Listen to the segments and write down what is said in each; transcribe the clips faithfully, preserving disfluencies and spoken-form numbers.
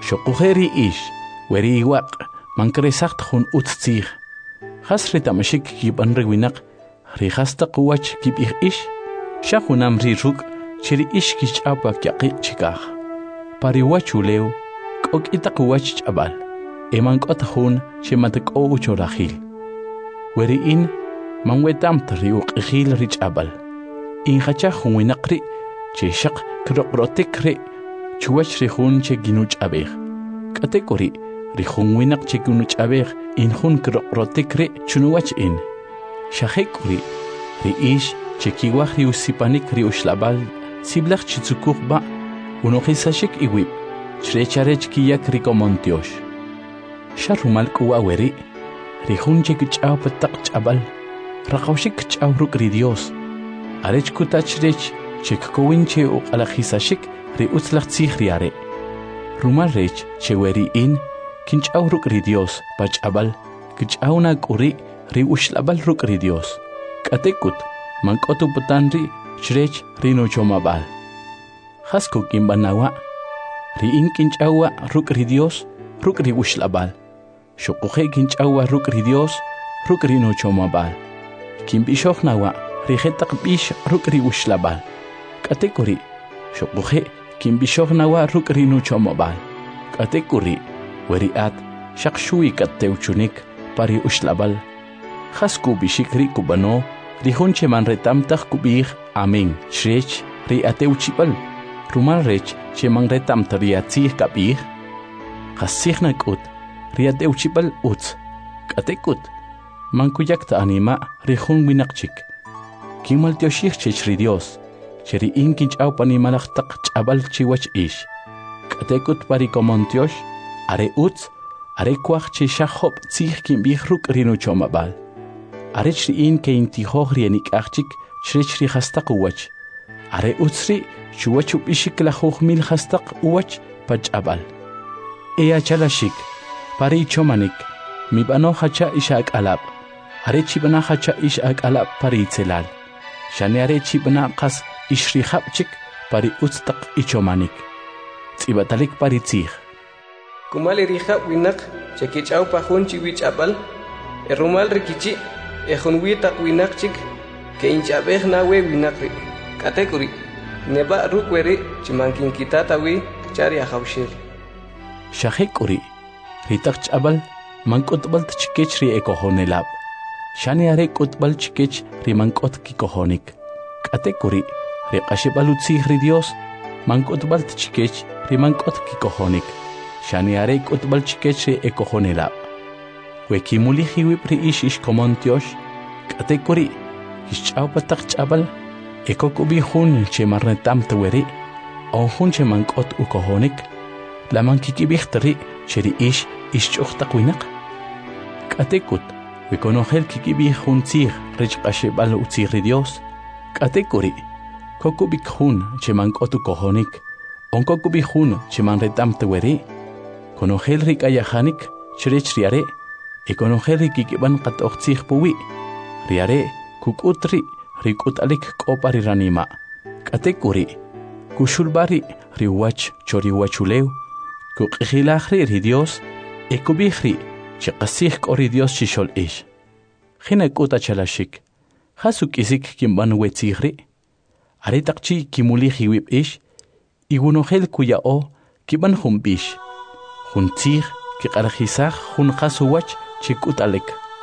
Shokujeri ish, weri iwaq, mankresakt hun utzig. Hasri tamashik kib anrewinak, rihasta kuwach kib ich ish, shahunam riruk, chiri ish kich apak yaqi chikah. Pariwachuleu, kok itakuwach abal, emankot hun chematek o uchorahil. Weri in, manwetam triuk ihil rich abal. In hachah winakri, cheshak kroprotekri, chuwach rihun che ginuch abeg. Kategori, rihun winak che ginuch abeg, in hun kroprotekri chunuwach in. Shahekuri, riish, che kiwach riusipanik riushlabal, siblach chitsukuk ba, unohisashik iwib, chrecharech kiyak rikomontiosh. Sharumal kuwa weri, rihun che kichaw patak chabal, rakawshik kichaw ruk ridios. Arech kutachrech, che kkowinche o alahisashik, ri utzlach tzich riare. Rumal rech, che weri in, kinchaw ruk ridios, pach abal, kichaw na kuri, ri ushlabal ruk ridios. Katekut, mankotu putanri, chrech rino chomabal. Hasko kimbanawa, ri in kinchawa ruk ridios, ruk ri ushlabal. Shokuhe kinchawa ruk ridios, ruk rino chomabal. Kimbishok nawa, rijetak bish ruk ri ushlabal. Katekuri, shokuhe, kimbishok nawa ruk rino chomabal. Katekuri, weri at, shakshui kateuchunik, pari ushlabal. Hasku bishik ri kubano, rihunche man retamtach kubih, amen, shrech, ri ateuchipal. Rumal rech, che man retam tariatzih kabih. Hasihnak ut, ri ateuchipal ut. Katekut, man kuyakta anima, rihun winakchik. Kimal tioshich chechri Dios, cheri inkinch au panimalach tak chabal chiwach ish. Katekut pari komontiosh, are ut, are kwach che shahop tzih kimbih ruk rinu chomabal. Are chri in ke intihoch rienik achchik, chri hastak uwach. Are utsri, chuwachup ishik la mil hastak uwach, pach abal. Ea chalashik, pari chomanik, mibano hacha ishak alab. Are chibana hacha ishak alab pari tzelal. Shane are chibana qas ishri hapchik, pari utstak ichomanik. Tzibatalik pari tzih. Kumali riha winak, chekich au pahun chiwich abal. Erumal rikichi, ehun witak winak chik, ke inchabeh na we winakri. Kategori, neba rukweri, chimankin kitatawi, chari ahawshir. Shahekuri, ritak chabal, mankotbal tchikech ri ekohonelab. Shani are kotbal chikech ri mankot kikohonik. Kategori, ri qashibalutzi ri Dios, mankotbal tchikech ri mankot kikohonik. Shani are kotbal chikech ri ekohonelab. Wekimuli hiwib ri ish ish komontiosh. Kategori, ishchaw patak chabal, ekokubi hun che marnetam taweri, on hun che mankot ukohonik. La mankikibih cheri ish ishchuchtak winak. Katekut, wikonohel kikibih hun tzir, rech qashebal utzir ri Dios. Katekuri, kokubik hun che mankot ukohonik, on kokubih hun che manretam taweri. Konohel rik ayahanik, cherech riare, ekonohel rikikiban qatoch tzih puwi. Riare, kukutri, rikutalik kopari ranima. Katekuri, kushulbari, riwach choriwachuleu. Kukihilahri ri Dios, ekubihri, chikasih kori Dios chishol ish. Hina kuta chalashik, hasuk isik kimban wetzihri, aritakchi kimulihi wib ish, igunohel kuya o, kiban humbish. Huntzih, kikarhisah, hun hasuwach, chikutalek.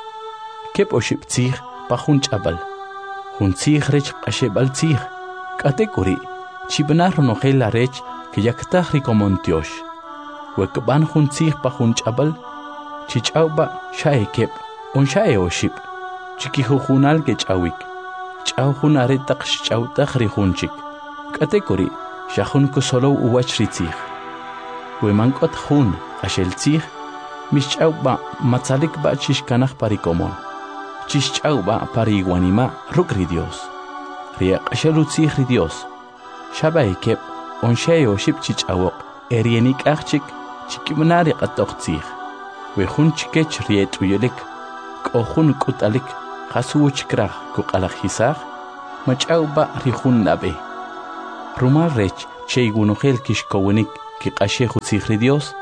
Kep oship tzih, pa hun chabal. Huntzih rech ashebal tzih, katekuri, chibanar nohel la rech, kiyaktah rikomontiosh. Wekban hun tzih pa hun chabal, chichauba shae kep, on shae oship, chikihujunal ke chawik, chaw hun aretak chawtak rihunchik, katekuri, shahun kusolo uwach ritzih. Wemankot hun, ashel tzih, mischauba matzalik ba chishkanach parikomon, chischauba pariguanima rukri Dios, riak ashelu tzih ri Dios, shabae kep, on shae oship chichawok, erienik achchik, chikimnari qatok tzih. Wehun chikech riet uyelik, kohun kutalik, hasuuch krach kukalakhisach, machauba rihun nabe. Rumar rech, cheygunohel kishkowenik, kikashehu tzihri Dios,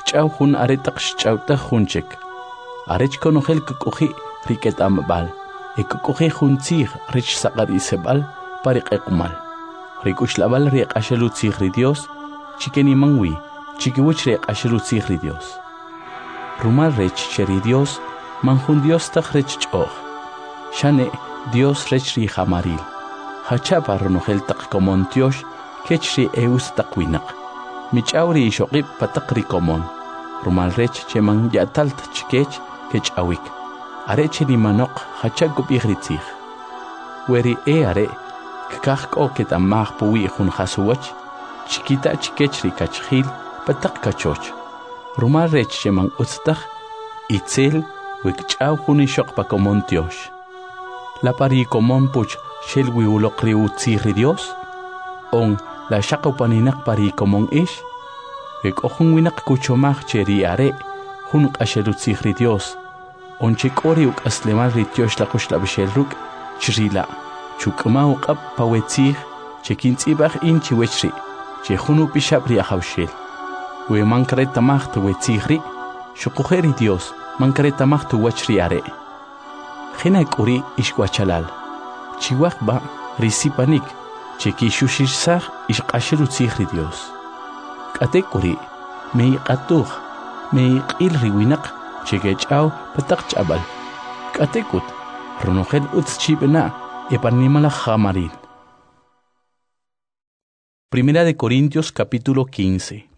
ch'aw jun are taq xch'awtaj junchik. Arech konojel kukuji riket ambal. E kukuji juntzig rich saqar isebal parik ekumal. Rikuxlabal riek ashelutzig ri Dios. Chikeni mangwi. Chikiwich riek ashelutzig ri Dios. Rumal rech cheri Dios. Manjun Dios taj rech ch'oj. Shane Dios rech ri jamaril. Hachapa ronojel taq komon tiosh. Kech ri eus taq winak. Mich'awri ishoqib pataq ri komon. Rumal rech cheman yatalt chikech kech awik. Are cheni manok hacha gubig ritzig. Weri e are kakak o ket amag puwi jun hasuwach. Chikita chikech ri kachhil pataq kachoch. Rumal rech cheman utztaq itzel wikch'aw jun ishoq pa komon tiosh. La pari komon puch shel wiulok ri utzig ri Dios. On la shaqopaninak pari komon ish. Wek ojun winak kuchomag cheri are jun qashelutzig ri Dios. Onchikori uk aslemal rityosh la kush la bishel ruk chirila. Chukma uqab pawetzig chekintzibag in chiwechri. Chejunu pishabri ahawshel. We mankreta mag tu wetzigri. Shukujeri Dios mankreta mag tu wachri are. Gena kuri ishkwachalal. Chiwagba risipanik. Chekishushishag ishqashelutzig ri Dios. Katekuri mei qatuj mei qil riwinak. Chegech'aw pataq ch'abal. K'atekut ronojel utz chibna epanimala jamaril. Primera de Corintios capítulo quince.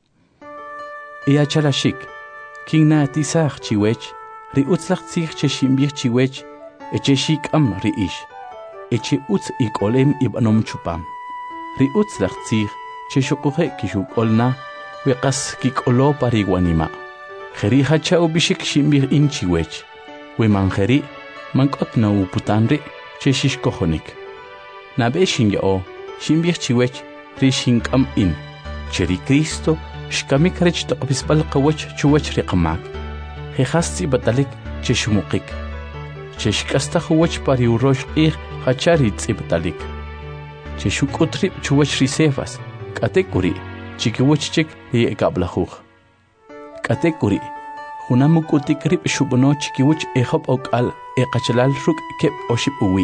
Ea chalashik, kingna tisach chiwech, ri utzlach tzich che shimbich chiwech, eche shikam ri ish, eche utz ikolem ibanom chupam. Ri utzlach tzich che shokuhe kishuk olna, weqas kikolo pariguanima. Jeri hacha ubishik shimbir inchiwech. We manjeri, mankot na uputanri, che shishkohonik. Nabe shinya o, shimbir chiwech, ri shinkam in. Cheri Cristo, shkamik rech toqbispal qawech chuwech riqamak. Jehasti batalik, che shumukik. Che shkasta huwech pari urosh ir, hachari tzibtalik. Che shukutrip chuwech risefas, katekuri, chikiwech chik ri ekablahuch. Katekuri, hunamukutik rip shubono chikiwich ehop okal e qachalal ruk kep oship uwi.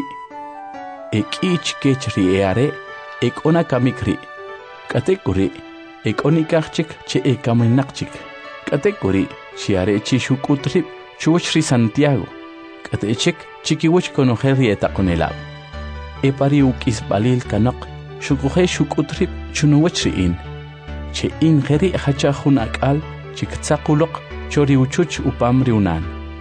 Ek ich kechri eare, ek ona kamikri. Katekuri, ek onikachik che e kaminakchik. Katekuri, shiare chi shukutrip chuwachri Santiago. Katechik chikiwich konojeri etakonelab. E pari ukis balil kanok, shukuhe shukutrip chunuwachri in. Che in geri hacha hun akal, chiktzaqulok chori uchuch upam riunan.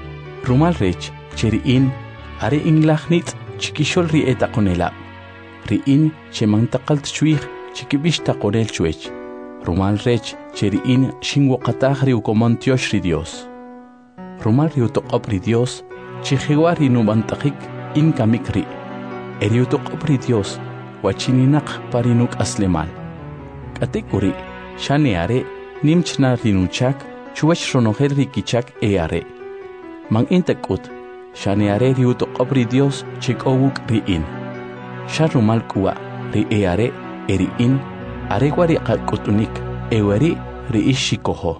Rumal rech cheri in are in lachnit chikishol ri etakonela. Ri in chemantaqalt chuig chikibish taqorel chuech. Rumal rech cheri in shinwoqataq ri ukomontiosh ri Dios. Rumal ri utoqop ri Dios chijiwa ri numantaqik in kamikri. Eri utoqop ri Dios wachininaq parinuk aslemal. Katekuri shane are nimchna rinuchak chuwach ronojel rikichak eare. Man intakut, shaneare riuto qabri Dios chikowuk riin. Sharumal kuwa ri eare eri in, aregwari qakutunik ewari ri ishikoho.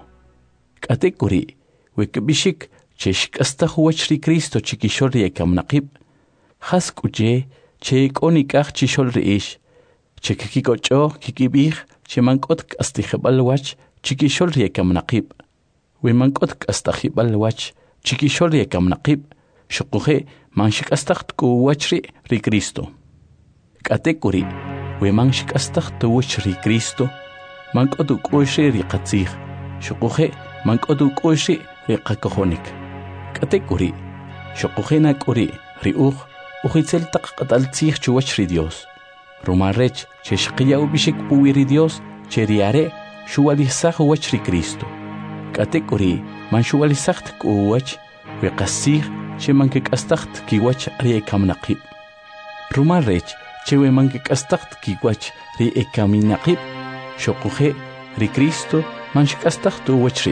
Katekuri, wekbishik cheshik asta huwach ri Cristo chikishol ri ekamnaqib. Hask uche chek onikach chishol ri ish. Chekikikocho kikibih chemankot astijabal wach chikishol riekam naqib. We mankot astahibal wach chikishol riekam naqib. Shukuhe manshik astaht ku wachri ri Cristo. Katekuri, we manshik astaht wach ri Cristo. Mankot ukoshri ri qatzig. Shukuhe mankot ukoshri ri qakohonik. Katekuri, shukuhe nakuri ri uch uchitzel taqatal tzig chuwach ri Dios. Rumarrech cheshqiya ubishik puwiri Dios cheriare shuwalisaq wach ri Cristo. Katekuri man shuwalisaq kuwach weqasig chemankik astaht kiwach ri ekamnaqib. Rumarrech chewe mankik astaht kiwach ri ekaminaqib. Shokuhe ri Cristo man shikastaht wach ri.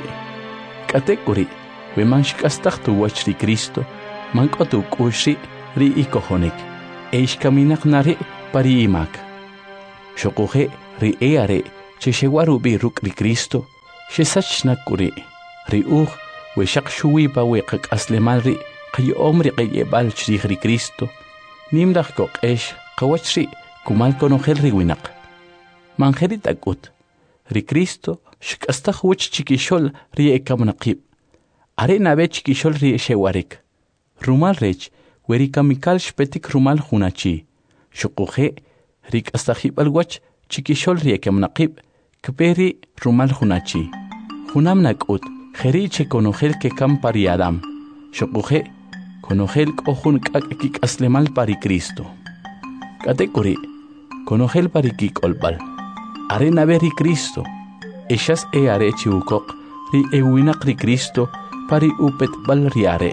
Katekuri we man shikastaht wach ri Cristo man kotu kushri ri ikohonik. Eish kaminaq nari pari imak. Shokuhe ri eare cheshewaru bi ruk ri Cristo شسach nakuri riuj we shaq shuwi pa we qak aslemal ri qay omri qay bal chri Cristo nimdaq ko qesh qawachri kumal konojel ri winaq manjerit akut ri Cristo shqasta khwch chikishol ri ekamnaqib are nabe chikishol ri shewarik rumal rech weri kamikal shpetik rumal hunachi shuquje rik astahib alwach chikishol ri ekamnaqib kperi rumal hunachi hunam nakut kheri che konojel ke kam pari adam shuquje konojel kohun kak kik aslemal pari Cristo katekuri konojel pari kik olbal are nabe ri Cristo eshas e are chiukok ri ewinaq ri Cristo pari upet bal riare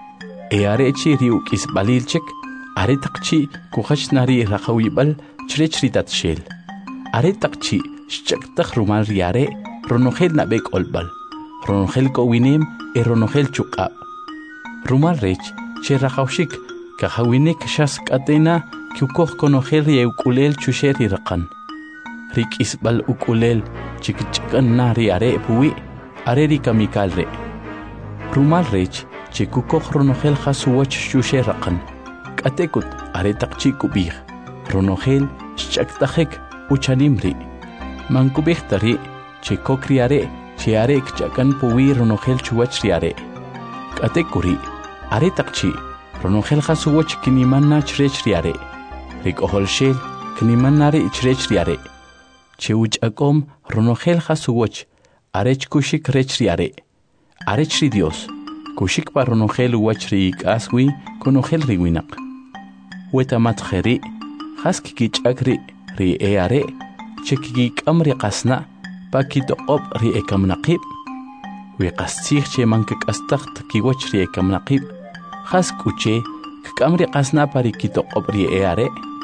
e are chi ri ukis balilchek are taqchi kukhach nari raqawi bal chrechri tatshel are taqchi shchak takh rumal riare ronogel nabek olbal ronogel ko winem e ronogel chuqa rumal rech che raqawshik ka hawinek shas katena kyukokh konogel ri ukulel chusheri raqan rik isbal ukulel chikchkan nari are puwi are ri kamikal re rumal rech chikukokh ronogel khasuwach shushe raqan katekut are taqchi kubih ronogel shchaktajek uchanimri mankubih tari chikokri are che are kchakan puwi ronogel chuwach riare katekuri are taqchi ronogel khasuwach kinimanna chrech riare rik oholshel kinimanari chrech riare cheuch akom ronogel khasuwach arech kushik rech riare arech ri Dios kushik pa ronogel wachri aswi konogel ri winaq wetamat kheri khaski kichakri ri eare chekiki kamri qasna pakito qop ri ekamnaqib wi qastikh che mank qastaxt ki wachri ekamnaqib khas kuche kamri qasna pari kito qop ri eare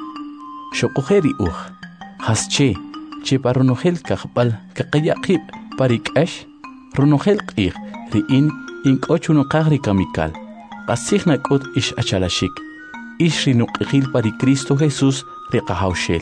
shoqkheri uh khasche che paronogel kakhbal kaqyaqib parikash ronogel qih ri in inkochuno qagri kamikal qasikhna kut ish achalashik ish rinuqil pari Cristo Jesus ri qahawshel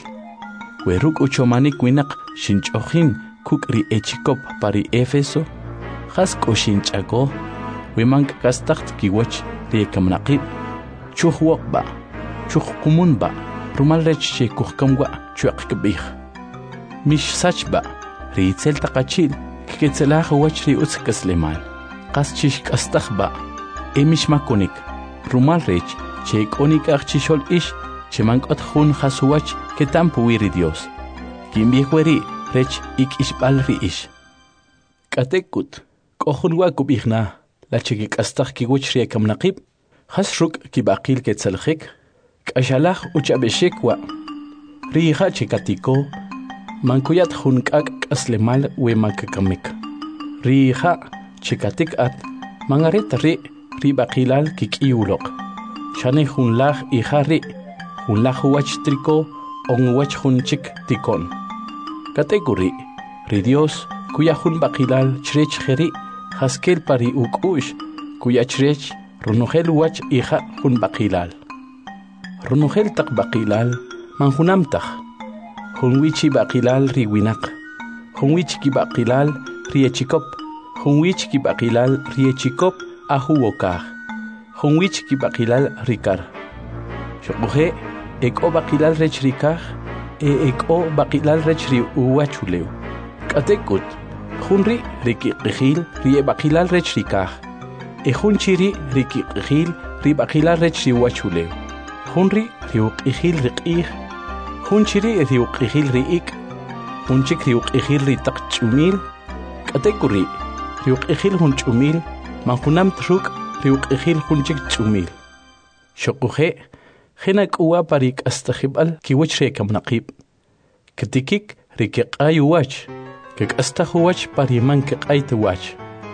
we ruk uchomanik winaq shinchojin kuk ri echikop pari Efeso khas koshinchako we mank kastaxt kiwach ri kamnaqib chuhwaqba chuhkumunba rumal rech che kuhkamwa chuaqkbih mish sachba ritzel taqachil kiketzelaj wachri utzkaslemal qaschish kastakhba emish makonik rumal rech che konik achchishol ish che mankot khun khasuwach ketampu wiri Dios kimbiweri rech ik ishbal ri ish katekut kohun wa kubihna la chiki kastakh ki wachri kamnaqib khasruk kibaqil ketzelkhik kashalaj uchabeshik wa riha chikatiko mankuyat hunkak aslemal we makakamik riha chikatik at mangaret ri ri baqilal kikiulok shane hunlaj ihari hunlaj wach triko on wach hunchik tikon kategori ri Dios kuya hun baqilal chrech kheri haskel pari ukush kuya chrech ronogel wach iha hun baqilal ronogel tak baqilal manhunam takh hunwichi baqilal ri winaq hunwichi ki baqilal ri echikop hunwichi ki baqilal ri echikop ahu wokah hunwichi ki baqilal rikar shoqhe eko baqilal rech rikah e eko baqilal rech ri uwachuleu katekut hunri riki qhil ri baqilal rech rikah e hunchiri riki qhil ri baqilal rech ri uwachuleu hunri ri qhil riqih hunchiri ri uqihil ri ik hunchik ri uqihil ri taqchumil katekuri ri uqihil hunchumil manhunam truk ri uqihil hunchik chumil shoquje khina kuwa parik astakhibal ki wachre kamnaqib katikik ri qay wach kik astakhuwach pari man qay wach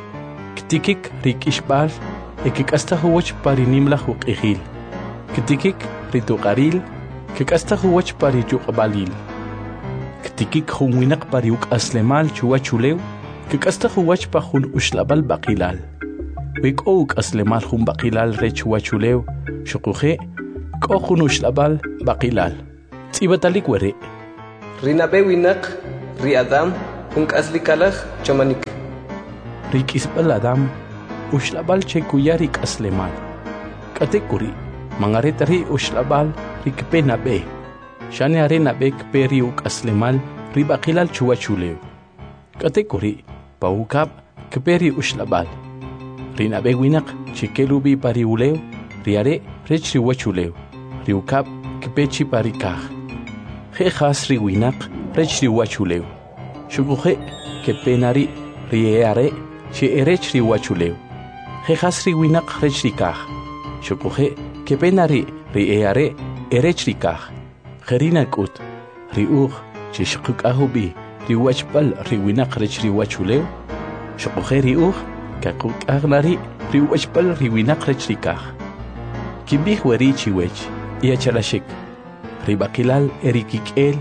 katikik ri kishbal ekik astakhuwach pari nimla uqihil katikik ri tuqaril kikastakh wach pari juqbalil ktikik khumwinaq pari uk aslemal chuwachulew kikastakh wach pa khun ushlabal baqilal wik uk aslemal khum baqilal re chuwachulew shuquje ko khun ushlabal baqilal tsibatalik were rinabe winaq ri adam unk aslikalaj chamanik rik'isb'al Adam uxlab'al che kuyari k'aslemal k'ate kuri mangaret ri uxlab'al rikpe nab'e xane are nab'e kpe ri uk'aslemal rib'aqilal chuwachulew k'ate kuri pawukab kpe ri uxlab'al ri nab'e winaq chikelubi pari ulew ri are rech ri wachulew ri ukab kpe chi pari kaj je jas ri winaq rech ri wachulew shukuje kpe nari ri are che erech ri wachulew je jas ri winaq rech ri kaj shukuje kpe nari ri are erech ri kaj jerina k'ut ri uj che shquk'ajubi ri wachb'al ri winaq rech ri wachulew shukuje ri uj kakuk'aj nari ri wachb'al ri winaq rech ri kaj kib'ij weri chiwech yachalashik ri b'aqilal eri kik'el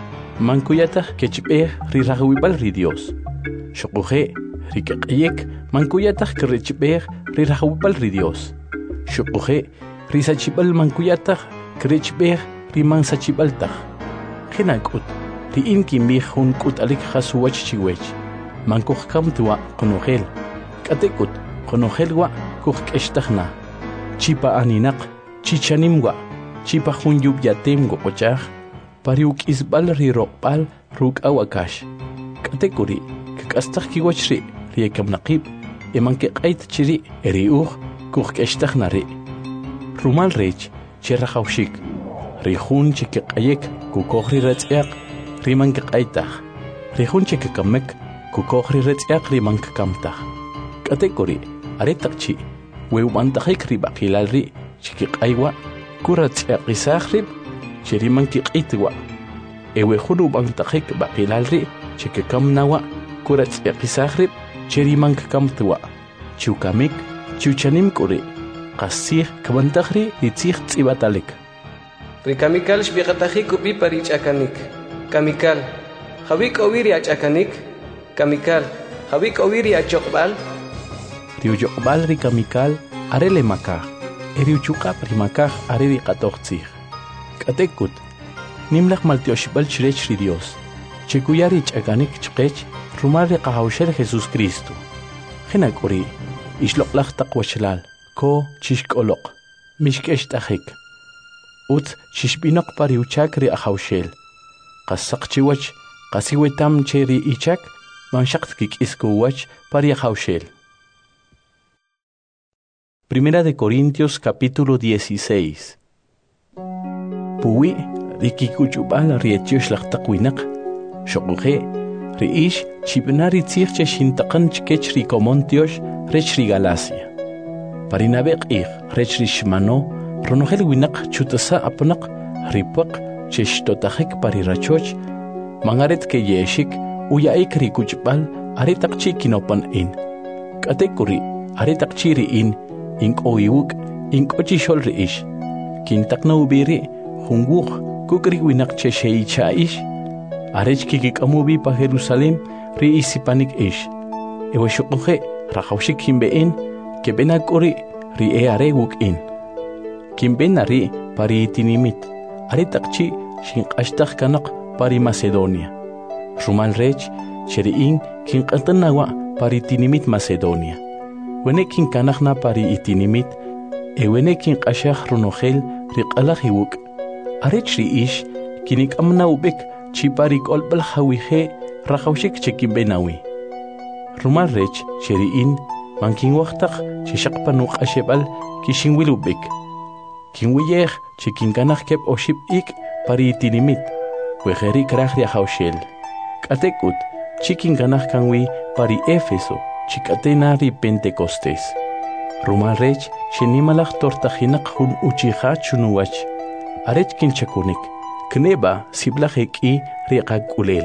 mankuyataj kechb'ej ri rajwib'al ri Dios shukuje ri k'aq'yek mankuyataj krechb'ej ri rajwib'al ri Dios shukuje ri sachib'al mankuyataj krechb'ej ri mansachib'al taj jena k'ut ri in kinb'ij jun k'ut'alik jas wach chiwech mankujkam tuwa qonojel k'ate k'ut qonojel wa kujk'extaj na chipa aninaq chichanim wa chipa jun yubyatem goqochaj pari uk'isb'al ri roqb'al ruk'aw akax k'ate kuri k'astaj kiwach ri ri ekamnaqib emankeq'ayt chiri eri uj kujk'extaj na ri rumal rech che rajawxik ri jun chikeq'ayek kukoj ri retz'yaq ri mankeq'aytaj ri jun chikekamek kukoj ri retz'yaq ri mankekamtaj k'ate kuri are taqchi wewb'antajik ri b'aqilal ri chikeq'aywa kuratz'yaqisaj rib cheri mankiq'itwa ewe jun ub'antajik b'aqilal ri chikekam nawa kuratz'yaqisaj rib cheri mankekamtwa chukamik chuchanim k'uri qasij kb'antaj ri ri tzij tz'ibatalik ri kamikal xb'iqatajik ubi pari ch'akanik kamikal jawi k'owi ri ach'akanik kamikal jawi k'owi ri achoqb'al ri uyoqb'al ri kamikal are le makaj eri uchuq'ab' ri makaj are ri q'atoj tzij k'ate k'ut nimlaj maltioxib'al chirech ri Dios chikuya ri ch'akanik chqech rumal ri qajawxel Jesucristo jena k'uri ixloq'laj taq wachlal ko chixk'oloq mixk'ext'ajik ut xixb'inoq pa ri uchak ri ajawxel qas saq chiwach qas iwetam che ri ichak manxaq tkik'is kuwach pa ri ajawxel. Primera de Corintios capítulo dieciséis. Puwi rikikuchub'al ri etioxlaj taq winaq xoquje ri ix chib'na ri tzij che xintaqan chkech ri komon tiox rech ri Galacia pari nab'e q'ij rech ri xmano ronojel winaq chutasa apnaq ri puaq che xtotajik pari rachoch mangaret ke yexik uya'ik ri kuchb'al are taq chi kinopan'in k'ate kuri are taq chi ri in ink'owiwuk ink'ochixol ri ix kintaqna ubi ri jun wuj kuk ri winaq che xeicha ix arech kikik'amubi pa Jerusalem ri isipanik ix ewe xuquje rajawxik kinb'e'in keb'ena k'uri ri e are wuk'in kinb'ena ri pari itinimit are taq chi xinq'axtaj kanaq pari Macedonia rumal rech che ri in kinq'atan nawa pari itinimit Macedonia wene kinkanaj na pari itinimit ewene kinq'axaj runojel ri q'alaj iwuk' arech ri ix kinik'am na ub'ik chi pari k'olb'al jawije rajawxik che kinb'enawi rumal rech che ri in mankinwajtaj che xaq pa nuq'axeb'al kixinwil ub'ik kinwiyej che kinkanaj keb' oxib' ik' pari itinimit wejeri kraj ri ajawxel k'ate k'ut chi kinkanaj kanwi pari Éfeso chi k'ate na ri Pentecostés rumal rech che nimalaj tortajinaq jun uchija chunuwach arech kinchakunik kneba siblaj ek'i ri qak'ulel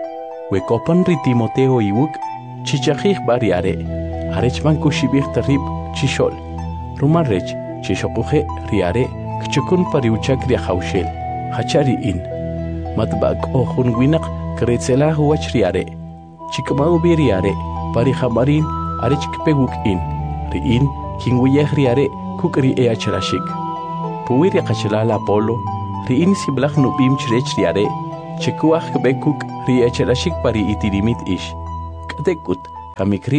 wekopan ri Timoteo iwuk' chichajij bari are arech mankuxib'ij tarib chixol rumal rech che xoquje ri are kchukun pari uchak ri ajawxel hacha ri in matb'ak'o jun winaq kretzelaj wach ri are chik'ma'ubi ri are pari jamarin arech kpe wuk'in ri in kinwiyej ri are kuk' ri e achalashik puwi ri qachalal Apolo ri in siblaj nub'im chirech ri are chikuaj kbe kuk' ri achalashik pari itinimit ix k'ate k'ut kamik ri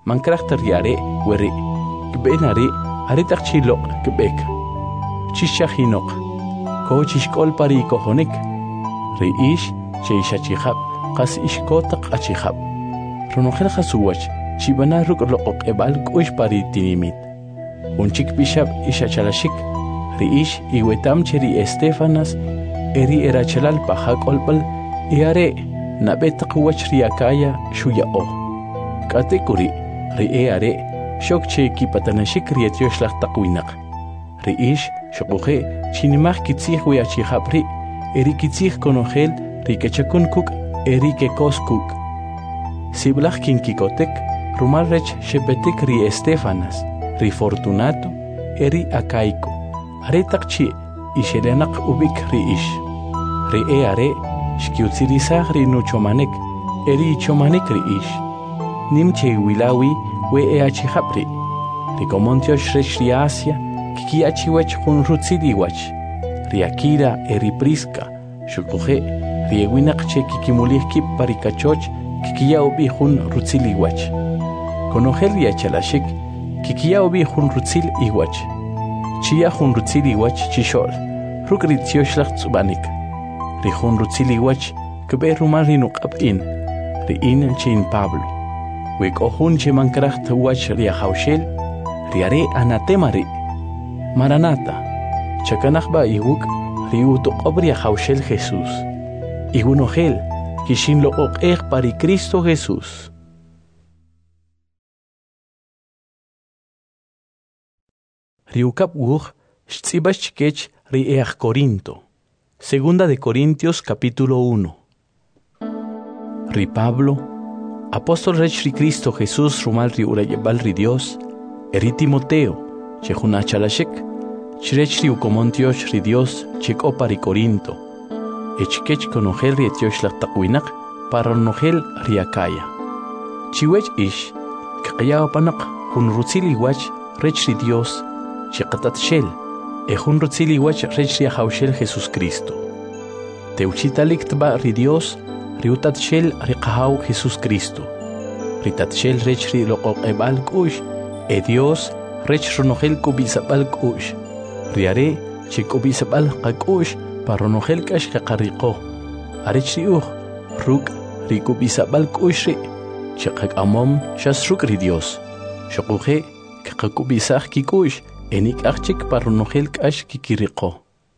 mankrachta riare weri kbenari aritak chilok kbek chishahinok ko chishkol pari kohonik riish cheishachihab qas ishkotak achihab ronojel khasuwach chibana ruk loqoq ebal kush pari tinimit unchik bishab ishachalashik riish iwetam cheri Estefanas eri erachalal pahakolpal iare nabetaq wach riakaya shuyao katekuri riare shok cheki patanashik rietyoshlag taqwinaq riish shoqoje chinimaj kitzij wiachijabri eri kitzij konojel rikechakunkuk eri kekoskuk siblaj kinkikotek rumalrech shepetik ri Estefanas ri Fortunato eri Acaico aretaqchi ishelenaq ubik riish ri eare shkiutzirisaj ri nuchomanek eri chomanek riish nimche wilawi we eachijabri rikomontiosh rech ri Asia kikiachiwach jun rutziliwach ri Akira eri Prisca shukoje ri ewinaq che kikimulij kip parikachoch kikia ubi jun rutziliwach konojel riachalashik kikia ubi jun rutzil iwach chia jun rutziliwach chishol ruk ritzioshlag tzubanik ri jun rutziliwach kbe rumal rinuqab'in ri in chin Pablo wek ohun che mankracht wach ri haushel riare anatema ri Maranata chakanajba iwuk ri utoqobri haushel Jesús igunojel kishin lo oqej pari Cristo Jesús. Riukap wuj shtzibach kech ri eaj Corinto. Segunda de Corintios capítulo uno. Ri Pablo, apóstol rech ri Cristo Jesús rumal ri urayebal ri Dios, eri Timoteo, chejuna chalashek, chrech ri ukomontiosh ri Dios cheko pari Corinto, echkech konojel ri etiosh la taqwinak para nojel ri Acaya. Chiwech ish, kaqyao panak hun rutzili wach rech ri Dios, cheqatat shel, e hun rutzili wach rech ri haushel Jesus Cristo. Teuchitalik tba ri Dios, ri utat shel ri qahau Jesus Cristo. Ri tat shel rech ri loqoq ebal kush, e Dios rech ronojel kubisabal kush. Riare chikubisabal qakush paronojel kash qaqariqo. Arech ri uj ruk ri kubisabal kush ri chaqaq amom shas ruk ri Dios. Shoquje qaqubisaj kikush enik archik paronojel kash kikiriqo.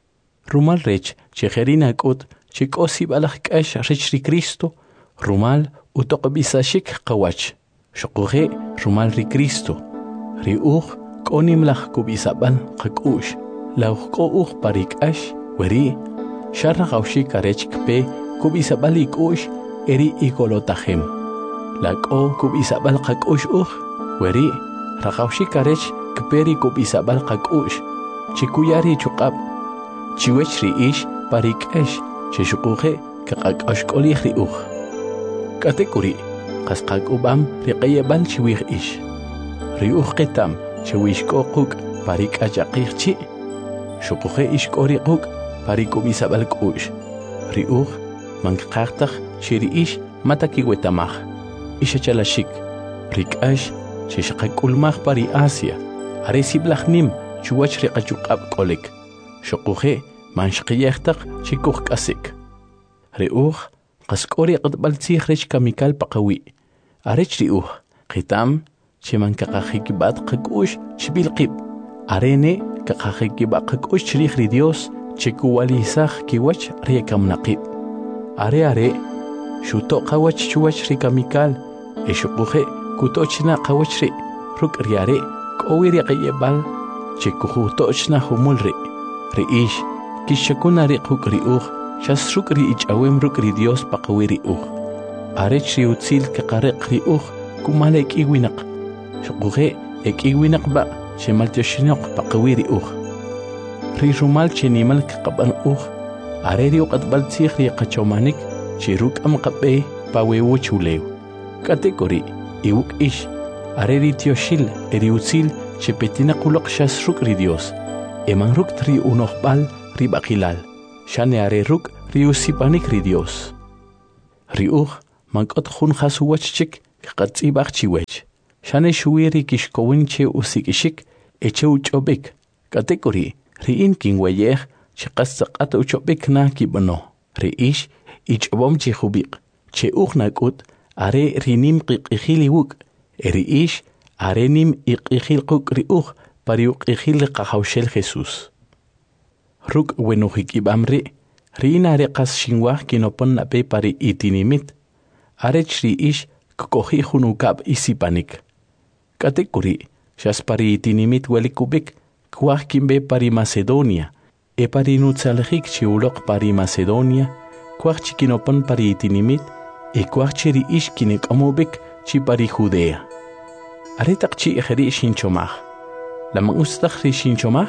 Rumal rech chejerina kut chikosib alaj kash rech ri Cristo rumal utoqbisashik qawach. Shoquje rumal ri Cristo ri uj konim laj kubisabal qakush la uj uj parikash weri sharra gaushi karech kpe kubisabal ikush eri ikolotajem la ko kubisabal qakush uj weri ragaushi karech kperi kubisabal qakush chikuyari chuqab chiwech ri ish parikash cheshuquje kaqash qoli ri uj katekuri qasqaq ubam riqayebal chiwij ish ri uj qitam chewishk'uquk parik'achaqijchi shuquje ishk'oriquk parikubisabal k'u'x ri uj mankaqtaj chiri ish matakiwetamaj ixachalashik ri k'ax chixqak'ulmaj pari Asia are siblaj nim chuwach ri qachuq'ab' k'olik shuquje manxqiyejtaq chikuj k'asik ri uj qask'ori q'atb'al tzij rech kamikal paqawi' arech ri uj qitam cheman kaqajikibat qakush chbilqib arene kaqajikibat qakush chrij ri Dios chekuwalisaj kiwach ri kamnaqib are are shuto qawach chuwach ri kamikal eshuquje kutochna qawach ri ruk ri are qowi ri qayebal chekujutochna humul ri ri ish kishakuna ri quk ri uj shas ruk ri ichawem ruk ri Dios paqawi ri uj are chri utzil kaqariq ri uj kumalek iwinaq shuquje ekiwinaq ba shemaltioshinoq paqawiri uj ri rumal chenimal qaban uj areri uqatbal tzij ri qachomanik chiruk am qabe pawewo chulew kategori iwuk ish areri tioshil eri utzil chepetina qulaq shas ruk ri Dios eman ruk tri unoqbal ri baqilal shane are ruk ri usipanik ri Dios ri uj mankot jun khasuwach chik qatzibaq chiwech shane shuiri kishkowinche usikishik eche uchobik kategori riin kingweyeh chiqasaqat uchobik na kibano riish ichobom chihubik che ukhnakut are rinim qiqihiliwuk eriish arenim iqihilquk riuq pariuq ihil qahawshel Jesus ruk wenuhik ibamri rina reqas shinwah kinopon nape pari itinimit arech riish kohi hunukab isipanik kategori shas pari itinimit welikubik kwah kimbe pari Macedonia e pari nutsalhik chiulok pari Macedonia kwah chikinopon pari itinimit e kwah chiri ish kinek amobik chi pari Judea aretak chi ejeri shinchomah lamang ustakh ri shinchomah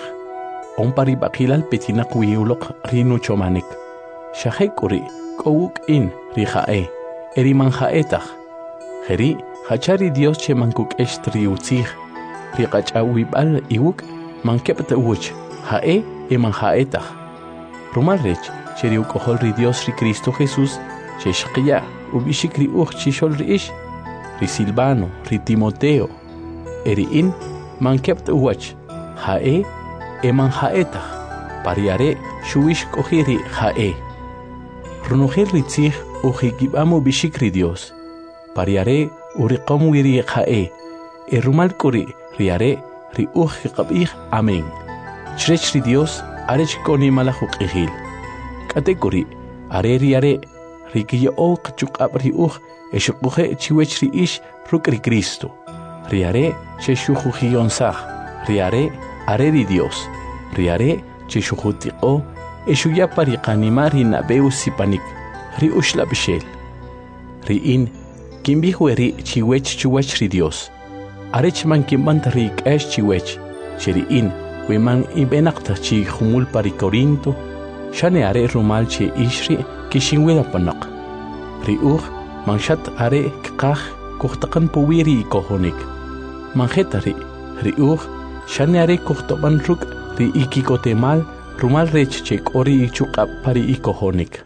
on pari bakilal petinak wiulok rinu chomanik shahekuri kowuk in rihae eri manhaetach jeri hachari Dios che mankuk estri utzih riqacha wibal iwuk mankepta uch hae e manhaetach rumalrech cheri ukohol ri Dios ri Cristo Jesus che shqiya ubishikri uch chishol riish ri Silvano ri Timoteo eri in mankepta uch hae e manhaetach pariare shuish kohiri hae runuhil ri tzih uhigibamo bishikri Dios pariare uriqom wiri hae e rumal kuri riare ri uj qabih amen chrech ri Dios arech koni malahuk ihil kategori are riare ri kiyo qchuk abri uj eshuqhe chiwech ri ish ruk ri Cristo riare che shujuhion sah riare are ri Dios riare che shujutiqo eshuya pariqanimari nabeu sipanik ri ushla bishel ri in kimbi hueri chiwech chuwech ri Dios arech man kimbant ri kesh chiwech chiri in weman ibenaqta chi khumul pari Corinto shane are rumal che ishri kishinwela panaq ri uj manshat are qaq kuhtaqan puwiri kohonik manjetari ri uj shane are kuhtoban ruk ri ikikotemal rumal rech che kori ichuqab pari ikohonik.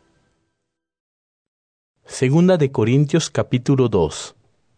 Segunda de Corintios capítulo dos.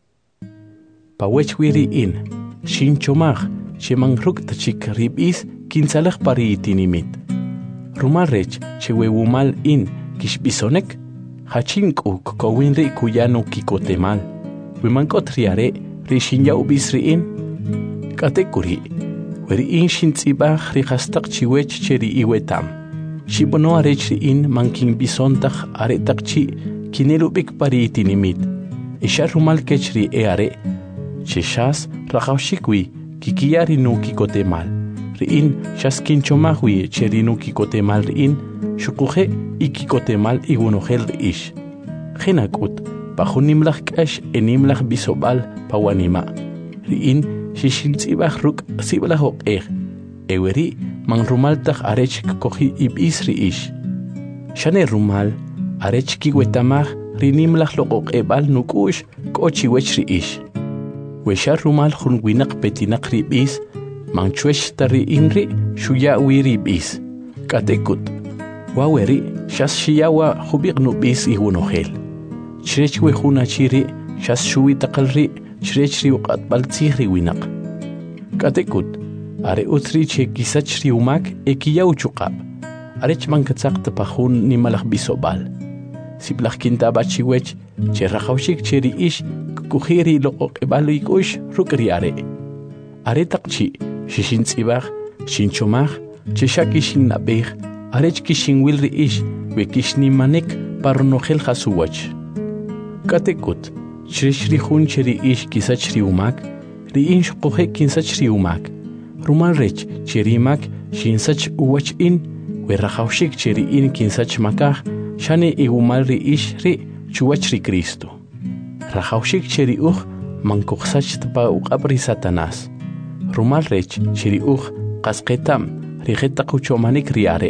Pawechwiri in, shinchomach, shemangruk tachik ribis, kinsalach pari itinimit. Rumalrech, chewewumal in, kishbisonek, hachinku kowinri kuyano kikotemal. Wimankot riare, rishinya ubisri in. Katekuri, weri in shintzibach rihastak chiwech cheri iwetam. Shibono arechri in manking bisontach aretak chi, kinelubik pari itinimit. Isha rumal kechri eare, cheshas rajawshikwi kikiyari nu kikotemal. Riin shas kinchomahwi cheri nu kikotemal riin, shukuje ikikotemal igunohel riish. Genakut, pajunimlach kash enimlach bisobal pawanima. Riin shishintzibach ruk siblahok er. Eweri man rumaltach arech kohi ibis riish. Shane rumal arech kiwetamach rinimlach lokok ebal nukush kochi wech riish. Weshar rumal khun winak petinak ribis manchwesh tari inri shuya wiribis katekut waweri shas shiyawa khubik nubis ihunohel chrech we khuna chiri shas shuwi taqalri chrech ri uqat baltsihri winak katekut are utri che kisachri umak ekiyaw chuqab arech mankatsaq tapahun nimalakh bisobal siblakh kinta bachiwech che rajawshik cheri ish kukhiri loqoq ebaluikush rukriare are taqchi shishintzibach shinchomach cheshakishin nabeh arech kishin wilri ish we kishni manek parnohel khasuwach katekut chreshri hun cheri ish kisachri umak ri insh qohe kinsachri umak rumal rech cheri mak shinsach uwach in we rajawshik cheri in kinsach makah shane igumal ri ish ri chuwach ri Cristo rajawshik cheri uj mankuqsach tpa uqabri Satanás rumal rech cheri uj qasqetam rijeta quchomanik riare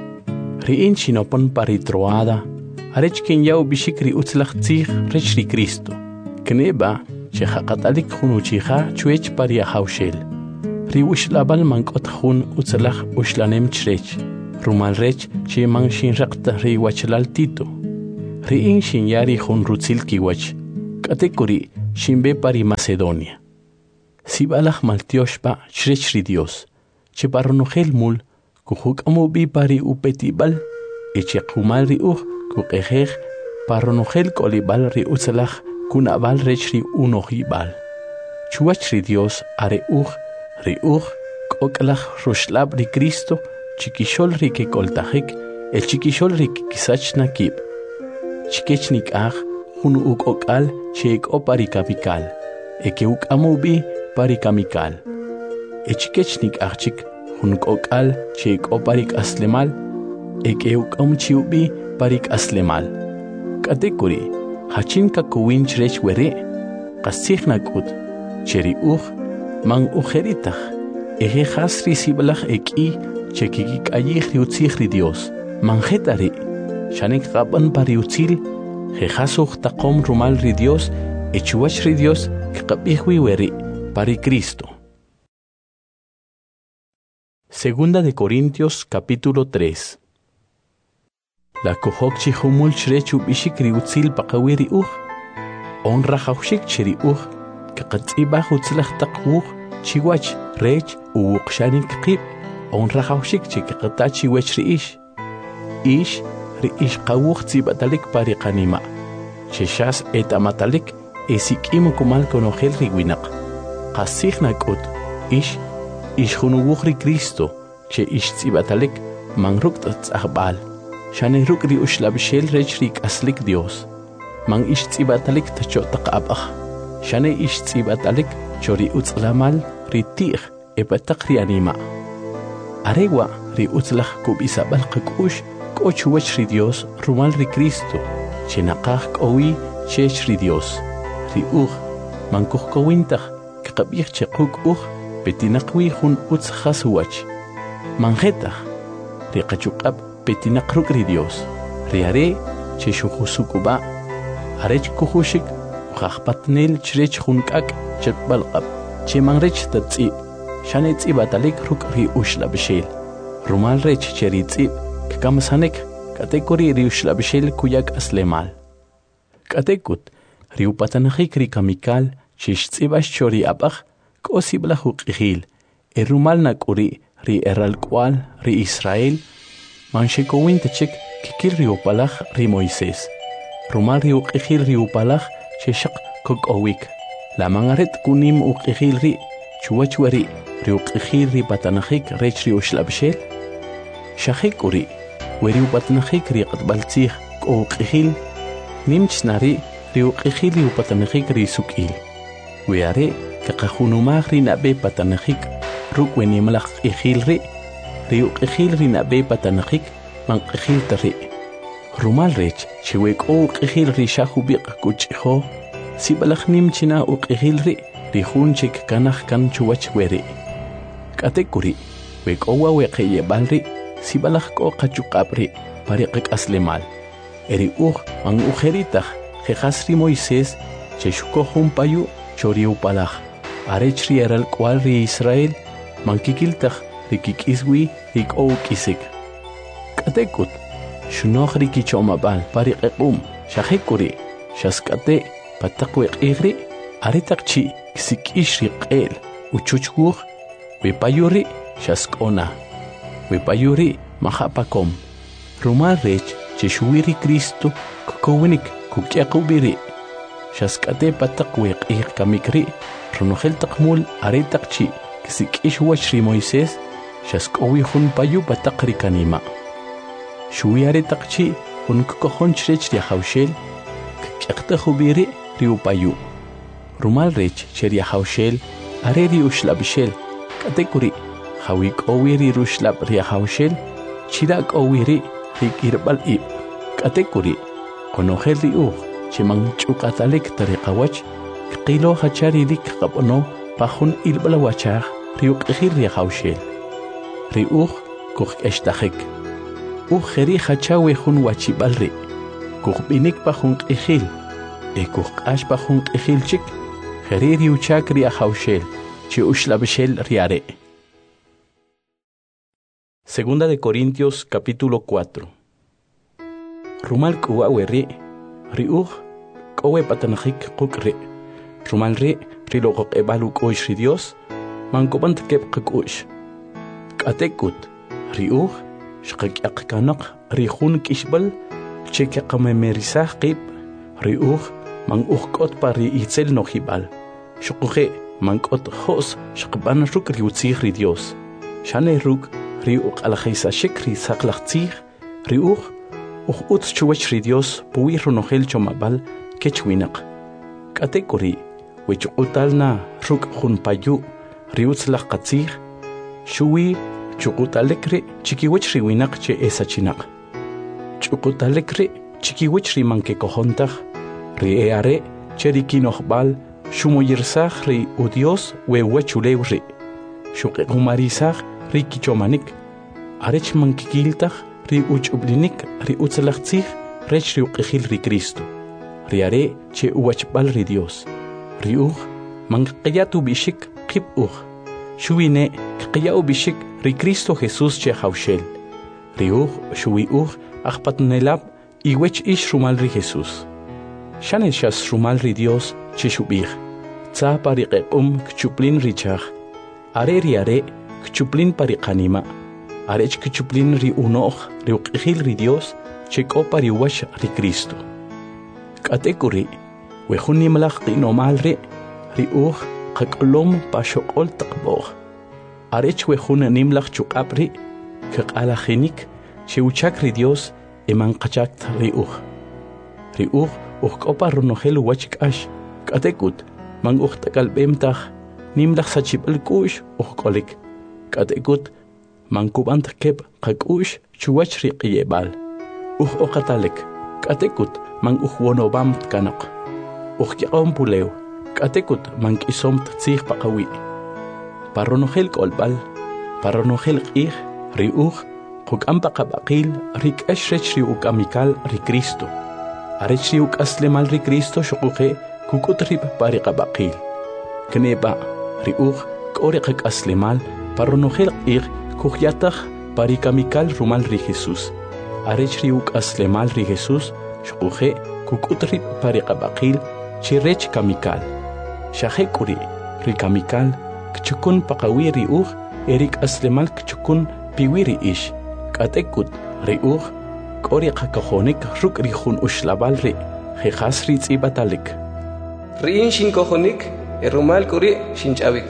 riin chinopon paritroada arech kinyaw bishikri utzlach tzig rech ri Cristo kneba chehaqatalik khunuchiha chuech paria hawshel ri ushlabal mankot khun utzlach ushlanem chrech rumal rech chi man shinraqta ri wachlal tito riin shinyari khun rutzil kiwach katekuri shimbe pari Macedonia. Sibalach maltioshpa chrechri Dios, che paronogel mul, kujuk amobi pari upetibal, eche kumal ri uj, kukejej, paronogel kolibal ri utzalach, kunabal rechri unojibal. Chuachri Dios are uj, ri uj, koklach rushlab ri Cristo, chiquishol ri que coltajik, el chiquishol ri que kisachna kib. Chiquechnik aj, hun uk okal, cheek o parikabikal, eke uk amubi parikamikal. E chiquechnik ajchik, hun okal, cheek o parik aslemal, eke uk amchiubi parik aslemal. Katekuri, hachin kakuwin chrech were, kasihnak ut, cheri uj, man ujeritach, eje hasri siblach eki, chekikik ayih riutzihri Dios, manjetari, shanek raban pariutzil, jejasuj taqom rumal ri Dios, echuach ri Dios, kqabihwi weri, pari Cristo. Segunda de Corintios, capítulo tres. La kohok chihumul chrechu bishik riutzil paqawiri uj, honra jaushik cheri uj, kaqatzibah utzilach taqwuj, chiwach, rech, uwuqshanik qib, honra jaushik chikaqatachi wech ri ish. Ish, ri ish qawuj tzibatalik pari qanima. Cheshas etamatalik esikim kumal konogel ri winaq. Qasihnak ut, ish, ish hunuwuj ri Cristo, che ish tzibatalik manruk tzahbal. Shane ruk ri ushlabshel rech ri kaslik Dios. Man ish tzibatalik tacho taqabach. Shane ish tzibatalik chori utzlamal ri tih epatak ri anima. Arewa ri utzlach kubisabal qakush koch wech ri Dios rumal ri Cristo. Chenaqaj kowi chech ri Dios. Ri uj mankuj kowintach kqabih chekuk uj petinaqwi hun utz khaswach. Manjetach ri qachuqab petinaqruk ri Dios. Ri are che shujusukuba arech kujushik khajpatnel chrech hunkak chetbalqab. Che manrech tatzib shane tzibatalik ruk ri ushlabshel. Rumal rech cheri tzib kkamsanek katekuri ri ushlabshel kuyak aslemal. Katekut ri upatanajik ri kamikal chish tzibash chori abach kosibla huqihil. E rumal nakuri ri eralkwal ri Israel manshekowin techik kikil ri upalach ri Moisés. Rumal ri uqihil ri upalach cheshaq kokowik. La mangaret kunim uqihil ri chuachwari ri uqihil ri patanajik rech ri ushlabshel. Shahikuri weri upatanajik ri qatbaltzih uqihil nimchnari ri uqihil ri upatanajik ri sukil. Weare kaqahunumaj ri nabe patanajik ruk wenimlach ihil ri ri uqihil ri nabe patanajik manqihil tari. Rumal rech chiwek uqihil ri shahubiq kuchho sibalach nimchina uqihil ri ri hunchik kanaj kan chuwach weri. Katekuri wek owa weqeye balri sibalach ko qachuqabri pariqik aslemal. Eri uj man ujeritach jejasri Moisés cheshuko humpayu chori upalach. Arech ri eral kwal ri Israel man kikiltach ri kikiswi ri kisik. Katekut shunoj ri kichomabal pariqiqum shahikuri shaskate patakweq igri aritakchi kisikish ri qel uchuchguj wipayuri shaskona. Wipayuri mahapakom. Rumal rech cheshuiri Cristo kukowinik kukyakubiri. Shaskate patakweq ig kamikri runojel takmul aritakchi kisikish wach ri Moisés shaskowi hun payu patakri kanima. Shui aritakchi hun kukohon chrech ri haushel kyaktakubiri ri upayu. Rumal rech cheri haushel are ri ushlabshel katekuri hawik owiri rushlab ri haushel chirak owiri ri kirbal ib. Katekuri konojel ri uj chimang chukatalik tariqawach qilo hachari rik qabono pahun ilbala wachaj ri uqihil ri haushel. Ri uj kuj eshtahik. Uj jeri hachawe hun wachibalri. Kuj binik pahun qihil. E kuj qash pahun qihil chik. Jeri ri uchak ri haushel. Chi ushlabshel riare. Segunda de Corintios, capítulo cuatro. Rumal kuwa weri, ri uj, kowe patanajik kukri, rumal ri ri loqoq ebalu qoish ri Dios mankobant kep qqush qatekut ri uj shqaqaq kanaq ri khun kishbal cheke qamemerisah qib ri uj man uj qot pari itzel nohibal shuqje man qot khos shqban ruk ri utzig ri Dios shane ruk ri uq alkhisa shikri saqlaqtzig ri uj uj utz chuwach ri Dios puwi runojel chomabal kechwinaq qatekuri wichuqtalna ruk khun payu ri utzlaq qatzig shuwi chuqutalekri chikiwich ri winaq che esachinaq chuqutalekri chikiwich ri manke kojontaq ri eare cheri kinohbal shumoyirsaq ri u Dios we wechulew ri shuqequmarisaq ri kichomanik arech mankikiltaq ri uchublinik ri utzlaqtzig rech ri uqijil ri Cristo ri are che uwachbal ri Dios ri uj manqiyatu bishik qib uj shuwine qiyau bishik ri Cristo Jesús che hawshel ri uj shuwi uj aqpatnelab iwech ish rumal ri Jesús shane shas rumal ri Dios che shubig tsa pari qequm kchuplin ri chaj are ri are kchuplin pari qanima arech kchuplin ri unoq ri uqijil ri Dios che qopari wash ri Cristo qatekuri we junimlaq qinomal ri ri uj qaqlom pashoqol taqboj arech we jun nimlaq chuqapri qalajinik che uchak ri Dios eman qachakt ri uj ri uj uj qopa runojel wachkash qatekut man uj taqalbemtaj nimlaq sachibal kush uj qolik qatekut man kubant kep qakush chuwach ri qiyebal uj oqatalek qatekut man uj wonobam kanaq uj yaqom pulew qatekut man kisomt tzig paqawi paronojel kolbal paronojel qij ri uj qukam paqabaqil ri k'ashrech ri ukamikal ri Cristo arech ri ukaslemal ri Cristo shuquje kukutrib pari qabaqil kneba ri uj k'ori qakaslemal paronojel qij kujyataq pari kamikal rumal ri Jesús arech ri ukaslemal ri Jesús shuquje kukutrib pari qabaqil chirech kamikal shajekuri ri kamikal kchukun paqawi ri uj erik aslemal kchukun piwiri ish qatekut ri uj k'ori qakajonik ruk' ri jun uxlabal ri jejas ri tz'ibatalik ri'in xinkojonik erumal k'uri xinch'awik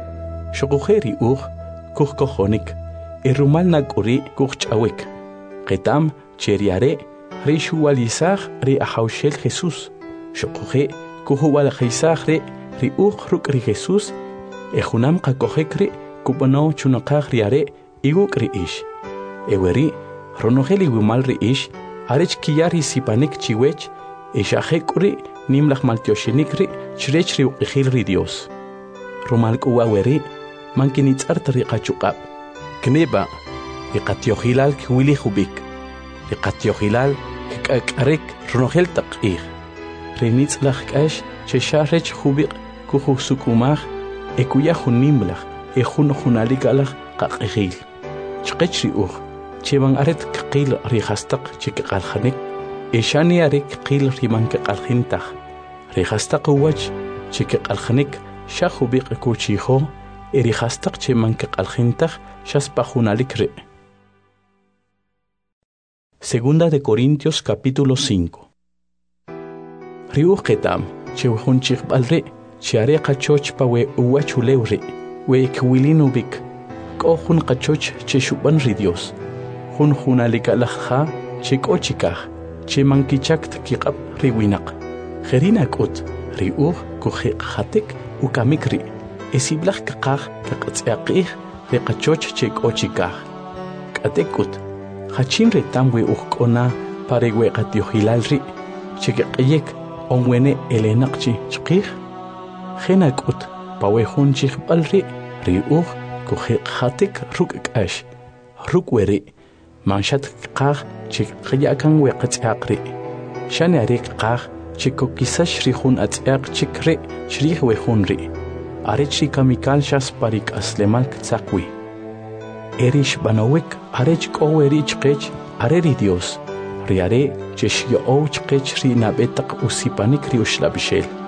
shuquje ri uj kujkojonik erumal na k'uri kujch'awik qetam cheriare ri xuwalisaj ri ajawxel Jesús shuquje kujuwalajisaj ri ri uj ruk' ri Jesús ejunam qakojek ri kub'onow chunaqaj ri are iwuk' ri ix eweri ronojel iwimal ri ix arech kiyar isipanik chiwech exajek' ri nimlaj maltioxenik ri chirech ri uqijil ri Dios rumal k'uwa weri mankinitz'art ri qachuq'ab' kneba ri qatioqilal kwili jubik ri qatioqilal k'ak'arek ronojel taq q'ij ri nitz'laj k'ax che xarech jubiq kujusuk'umaj ekuya jun nimlaj e jun junalikalaj qaq'ijil chqech ri uj cheban aret qil ri jastaq che q'aljanik e xani are qil ri man q'aljintaj ri jastaq uwach che q'aljanik xa jubiq kuchijo e ri jastaq che man q'aljintaj xaspa junalik ri Segunda de Corintios capítulo cinco ri uj qetam che jun chiqb'al ri che are qachoch pa we uwachulew ri we kwilin ubik k'o jun qachoch che xub'an ri Dios jun junalikalaj ja che k'o chikaj che mankichakt kiq'ab' ri winaq jerina k'ut ri uj kujeqjatik ukamik ri esiblaj kaqaj kaq'atz'yaq'ij ri qachoch che k'o chikaj k'atekut jachin retam we uj k'ona pare we qatioqilal ri che q'eyek onwene elenaqchi chqij jena k'ut pa we jun chiqb'al ri ri uj kujeqjatik ruk' k'ax ruk' weri manshat qaj che qyakan we qatz'yaq ri xane are qaj che kokisax ri jun atz'yaq chik ri chrij we jun ri arech ri kamikal xas parik aslemal ktzaqwi erish banowik arech k'o weri chqech are ri Dios ri are che xyo'ow chqech ri nab'etaq usipanik ri uxlab'ixel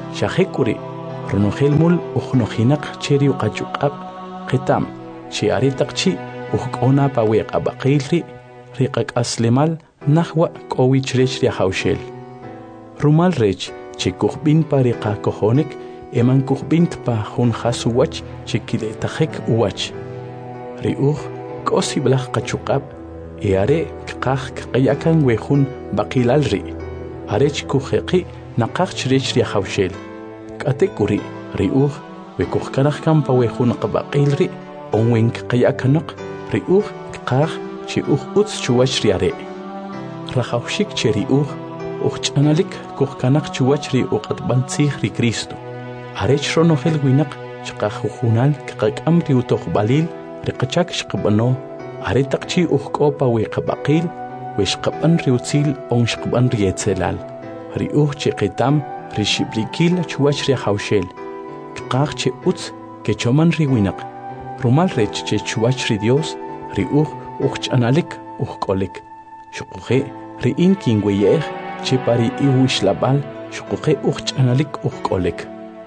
Shahekuri, Ronogel Uhnohinak Cheri Ukachuab, Ketam, Chi Aritakchi, Ukona Pawek Abakilri, Rikak Aslemal, Nahwa Kowich Rech Haushel. Rumal Rech, Chikurbin Parika Kohonik, Eman Kurbint Pa Hun Hasuwach, Chikile Tahek Uwach. Riuch, Kosi Blach Kachukab, Eare Kach Kayakan Wehun Bakilalri, Arech Kuheki, Nakach Rech Haushel. Katekuri, Riuch, Wekuhkanakam Pawehun Kabakilri, Onwink Kayakanok, Riuch, Kach, Chiuch Uts Chuach Riare. Rahaushik Cheriuch, Uchanalik, Kuhkanak Chuachri Ukat Bantzih Ri Cristo. Arech Ronohel Winak, Chakahunan, Kakam Riutoch Balil, Rikachak Shkabano, Aretakchi Uchkopa Wekabakil, Wishkaban Riutzil, Onshkaban Rietzelal. Riuch Cheketam, Rishiblikil Chuachri Haushel. Kach Che Utz, Kechoman Riwinak. Rumal Rech Che Chuachri Dios, Riuch, Uchanalik, Uchkolik. Shukuhe, Riin Kingweyeh, Chepari Iwishlabal, Shukuhe Uchanalik Uchkolik.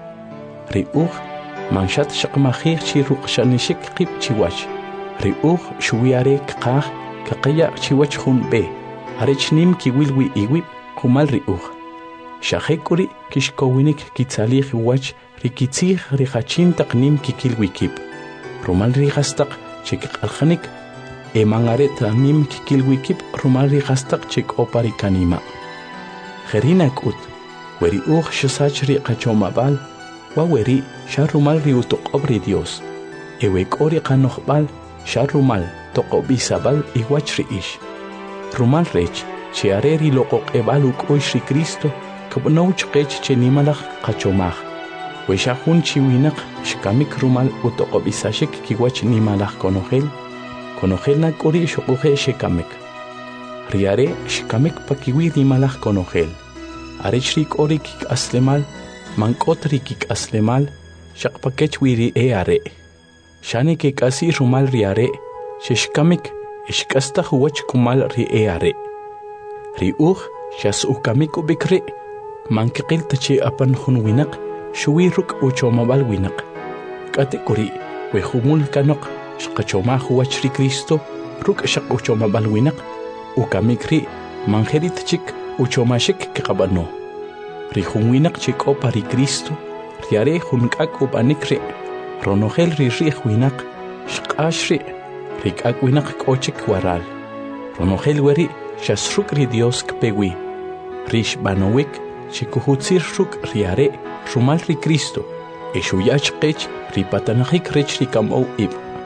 Riuch, Manshat Shakmahir Chiruk Shanishik Kip Chiwach. Riuch, Shuiare Kach, Kakaya Chiwach Hun Be. Arechnim Kiwilwi Iwip, Kumal Riuch. Shahekuri Kishkowinik Kitzalich Wach, Rikitzih Rihachin Taknim Kikilwikip. Rumal Rihastak, Chik Alhanik. Emangaret nim kikilwikip rumari hastak chik oparikanima. Gerinak ut, weri uch shasachri kachomabal, wa weri sharumal riutok obri Dios. Ewek ori kanochbal, sharumal tokobisabal iwachri ish. Rumal rech, chiareri lokok ebaluk oishri Cristo, kabnouch kech chenimalach kachomach. Weshahun chiwinak, shkamik rumal utokobisashik kiwach nimalach konohel. Konogel na kori shokuhe shekamek. Riare shekamek pakiwi di malach konogel. Arechrik ori kik aslemal, mankotri kik aslemal, shakpakech wiri e are. Shane ke kasi rumal riare, sheshkamek, eshkasta huwach kumal ri e are. Riuch, shas ukamiko bikre, mankikil tachi apan hun winak, shuwiruk uchomabal winak. Katekori, wehumul kanok, Shkachoma huachri Cristo, Ruk shak uchoma balwinak, Ukamikri, Mangerit chik, Uchomashik kabano. Rihunwinak chik opari Cristo, Riare hunkak upanikri, Ronogel ririh winak, Shkashri, Rikak winak kochik waral. Ronogel weri, Shasrukri Dios kpewi. Rish banowik, Chikuhutzir ruk riare, Rumalri Cristo, Eshuyach kech, Ripatanahik rech rikamo ib.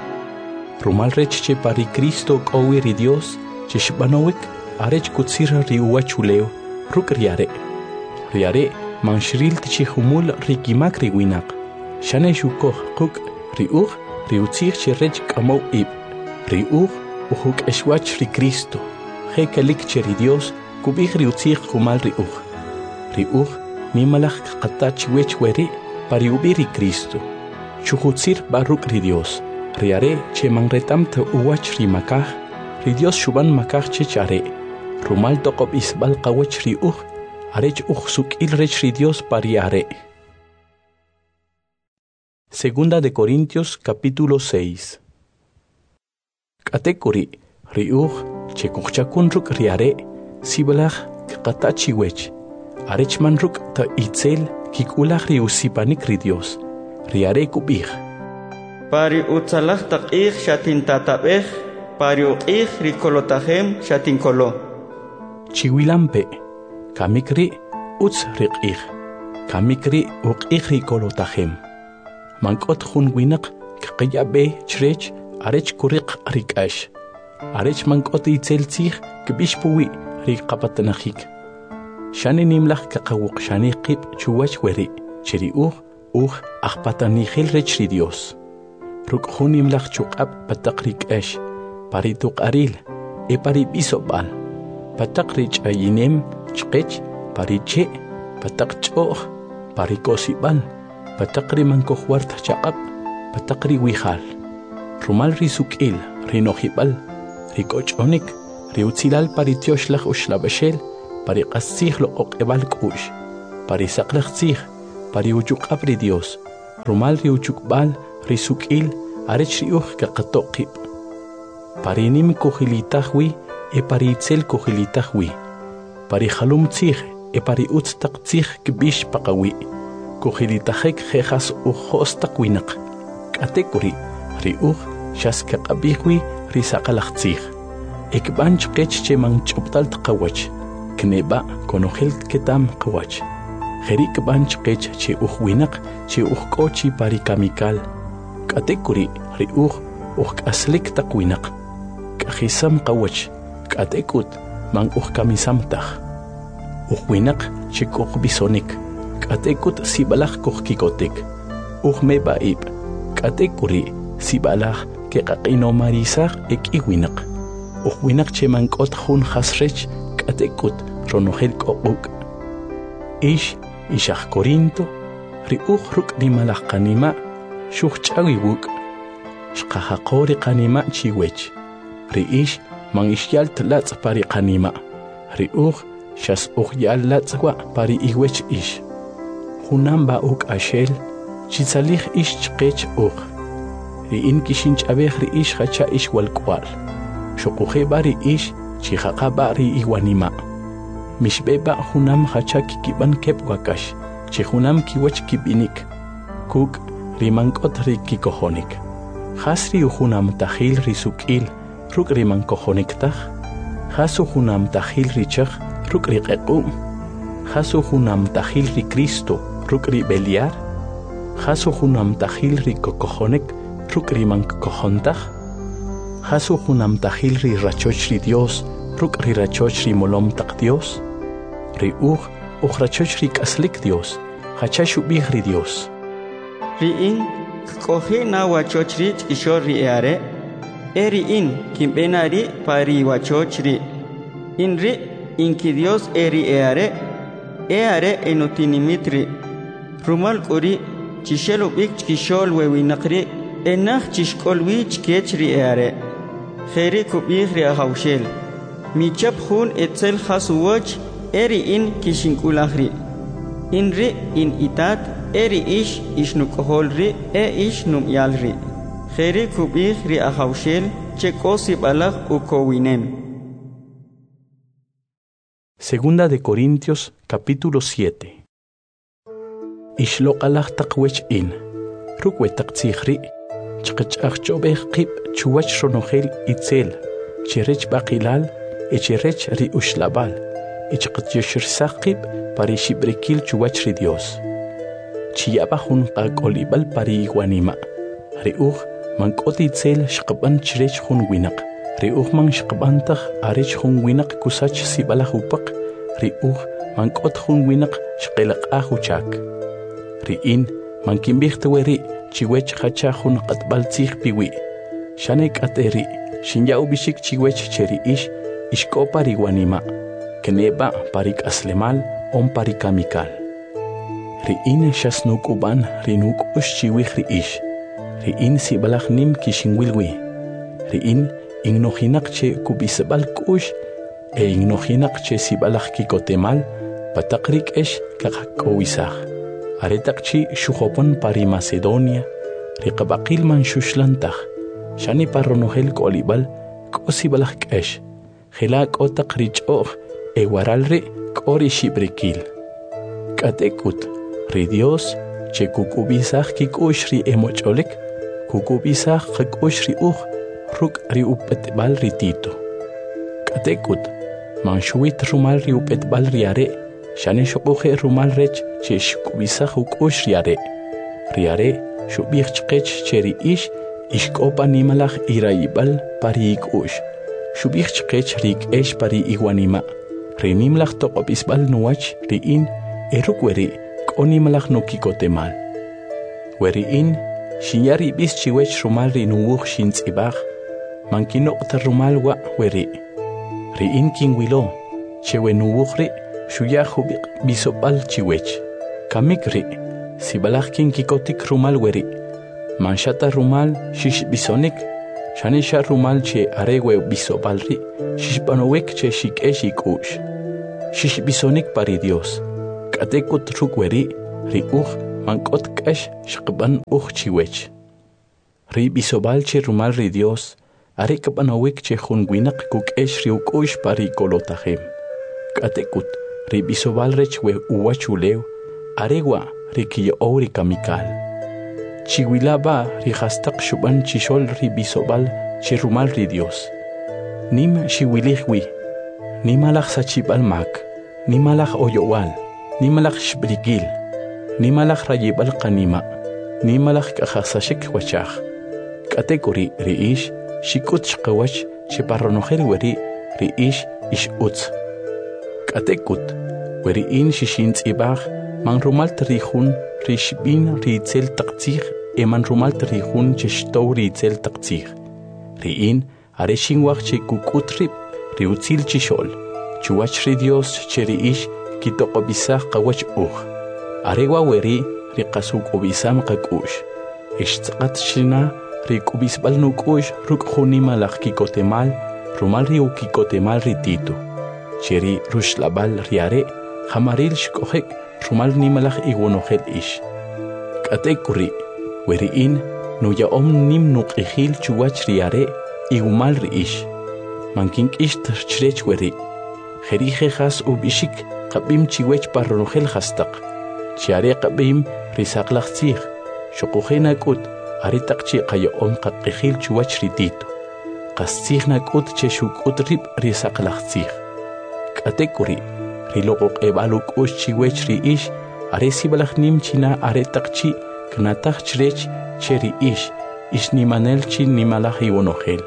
Rumal rech che pari Cristo kowiri Dios, che shbanowik, arech kutsira riuachuleo, ruk riare. Riare, manshril tichi humul rikimak riwinak. Shane shukoh kuk, riuch, riutzir che rech kamo ib. Riuch, uhuk eshwach ri Cristo. Hekalik che ri Dios, kubik riutzir humal riuch. Riuch, nimalach katach wech weri, pari ubiri Cristo. Chuhutzir baruk ri Dios. Riare che mangretam te uwach ri makah, ri Dios shuban makah che chare. Rumal tokob isbal kawach ri uch, arech uch suk il rech ri Dios pariare. Segunda de Corintios capítulo seis. Katekuri, ri uch, che kuchakun riare, sibalach katachi wech. Arech manruk ta itzel kikulach ri usipanik ri Dios. Riare kubich. Pari utzalach tak'ij shatin tatabej, pari uq'ij rikolotajem shatin kolo. Chiwilampe, kamikri utz riq'ij, kamikri uq'ij rikolotajem. Mankot jun winak kqiyabe chrech arech kuriq rikash. Arech mankot itzeltzij kbishpuwi riqapatanajik. Shani nimlach kakawuq shani qib chuwach weri, chiri uj uj ajpatanijil rech ri Dios. Ruk hunim lach chukab patakrik esh, parituk aril, e paribisobal, patakrich ayinem, chkech, pariche, patak choh, parikosibal, patakri mankohwart chakab, patakri wihal. Rumal risukil, rinohibal, rikochonik, riutzilal paritiosh lach ushlabashel, parikasih lo okebal kush, parisaklach zih, pari uchuk abri Dios, rumal ri uchuk bal, ri sukil, arech ri uj kakatokip. Pari nim kohilitahwi, e pari itzel kohilitahwi. Pari halum tzih, e pari utstak tzih kbish pakawi. Kohilitahek jejas ujostak winak. Katekuri, ri uj, shas kakabihwi, ri sakalach tzih. Ekbanch kech che man choptal tkawach. Kneba konojel ketam kawach. Jerik banch kech che ujwinak, che ujkochi pari kamikal. Katekuri, ri uj, uj aslik takwinak. Kahisam kawach, katekut, man uj kamisamtach. Ujwinak, che koj bisonik. Katekut sibalach koj kikotek. Uj meba ib. Katekuri, sibalach ke kakino marisach ek iwinak. Ujwinak che man kot hun hasrech, katekut ronojel kokuk. Ish, ishach Corinto, ri uj ruk di malach kanima, shuch chawi wuk. Shkahakori kanima chiwech. Ri ish, man ishyal tlatz pari kanima. Ri uj, shas uj yal latzwa pari iwech ish. Hunamba uk ashel, chitzalich ish chkech uj. Ri in kishinch abeh ri ish hacha ish walkwal. Shokuje bari ish, chihaka bari iwanima. Mishbeba hunam hacha kikiban kep wakash, chihunam kiwach kibinik. Kuk rimankot ri kikohonik. Hasri uhunam tahil ri sukil, ruk riman kohonik tah. Hasu hunam tahil ri chach, ruk ri kekum. Hasu hunam tahil ri Cristo, ruk ri beliar. Hasu hunam tahil ri kokohonik, ruk riman kohontah. Hasu hunam tahil ri rachoch ri Dios, ruk ri rachoch ri molom tak Dios. Ri uj, uj rachoch ri kaslik Dios, hacha shubih ri Dios. Ri in, kohi na wachoch ri chkishor ri eare, eri in, kimbena ri pari wachoch ri. In ri, in ki Dios eri eare, eare enotinimit ri. Rumal kuri, chishelo bik chkishol wewinakri, enach chishkol wi chkech ri eare. Kheri kubih ri ahawshel. Michap hun etzel khasuwach eri in kishinkulahri. In ri in itat eri ish ishnukohol ri e ish numyalri. Kheri kubih ri ahawshel chekosi balach ukowinem. Segunda de Corintios capítulo siete. Ishlok alach takwech in. Rukwetak tzihri. Chkachach chobeh qib chuwach ronogel itzel. Chirech bakilal. Echirech ri ushlabal. Echqatyoshir saqib pari shibrikil chuwach ri Dios. Chiyaba hun qakolibal pari iguanima. Ri uj mankot itzel shqaban chirech hun winak. Ri uj man shqabantach arech hun winak kusach sibalach upak. Ri uj mankot hun winak shqelaq ahuchak. Ri in mankimbihtawe chiwech hacha hun qatbal tzih piwi. Shanek ateri shinyau bishik chiwech cheri ish ishkopa riwanima. Kneba parik aslemal on parikamikal. Ri in shasnuk uban rinuk ush chiwich ri ish. Ri in sibalach nim kishinwilwi. Ri in ignohinak che kubisabal kush e ignohinak che sibalach kikotemal patakrik esh kakakowisach. Aretakchi shujopon pari Macedonia, riqabaqil man shushlantach, shani parronohel kolibal, kosibalach kesh, hilak otak richoch, e waralri kori shibrikil. Katekut, ri Dios, che kukubisach kikush ri emocholik, kukubisach kikush ri uch, ruk ri upetbal ri tito. Katekut, man shuit rumal ri upetbal ri are, shani shokuhe rumal rech che shkubisach ukush riare. Riare shubich chkech cheri ish ishkopa nimalach iraibal pari ikush. Shubich chkech rik esh pari iguanima. Rinimlach tokobisbal nuach ri in erukweri konimalach no kikotemal. Weri in shinyari bis chiwech rumal ri nuwuch shintzibach. Mankino ta rumal wa weri. Ri in kingwilo chewe nuwuch ri shuyahu bisopal chiwech. Kamikri, sibalach kin kikotik rumal weri. Manshata rumal shish bisonik. Shanisha rumal che arewe bisobalri. Shish panowek che shik eshik ush. Shish bisonik pari Dios. Katekut rukweri. ri uj mank'ot k'ax xqb'an uj chiwech. Ri bisobal che rumal ri Dios, are k'b'anawik che jun winaq kuk'ex ri uk'u'x pa ri kolotajem. K'atekut, ri bisobal rech we uwach ulew, are wa ri kiyo'ow ri kamikal. Chiwila ba ri jastaq xub'an chixol ri bisobal che rumal ri Dios. Nim xiwilij wi, nimalaj sachib'al mak, nimalaj oyowal, nimalaj xbrigil, nimalaj rayib'al qanima, nimalaj k'ajasashik wachaj. K'atekuri ri ix xik'ut xqawach che parronojel weri ri ix ix utz. K'atekut weri in xixintz'ibaj man rumal trijun ri xb'in ri itzel taqtzij e man rumal trijun che xtow ri itzel taqtzij. Ri in are xinwaj che kuk'ut rib ri utzil chixol, chuwach ri Dios che ri ix kitoqobisaj qawach uj. Are wa weri ri qasuk'obisam qak'ux. Ixtz'aqat xina ri k'ubisb'al nuk'ux ruk' junimalaj kikotemal rumal ri ukikotemal ri Tito. Che ri ruxlab'al ri are jamaril xk'ojek rumal nimalaj iwonojel ix. K'atekuri weri in nuya'om nim nuq'ijil chuwach ri are igumal ri ix. Mankink'ix chirech weri. Jeri jejas ub'ixik qab'im chiwech parronojel jastaq. Chi are qab'im ri saqlaj tzij. Xoqoje nak'ut are taq chi qayo'om qaq'ijil chuwach ri Tito. Qas tzij nak'ut che xuk'ut rib ri saqlaj tzij. K'atekuri ri loqoq'eb'al uk'ux chiwech ri ix are sibalaj nim china are taq chi knataj chirech che ri ix ix nimanel chi nimalaj iwonojel.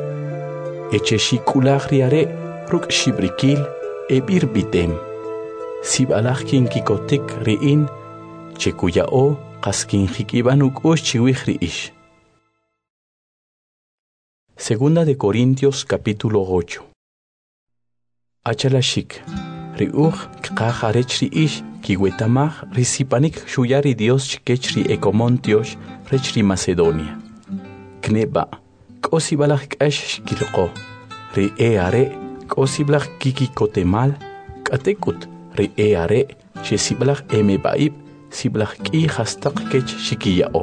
Eche xik'ulaj ri are ruk' xibrikil e birbitem. Sibalaj kinkikotik ri in che kuya'o qas kinjik'ib'an uk'ux chiwij ri ix. Segunda de Corintios capítulo ocho. Achalashik, ri uj kqaj arech ri ix kiwetamaj ri sipanik xuya ri Dios chikech ri Ecomontiox rech ri Macedonia. Kneba, k'osibalaj k'ax xkilqo, ri e are k'osiblaj kikikotemal, k'atekut ri e are che siblaj emeba'ib siblaj k'i jastaq kech xikiya'o.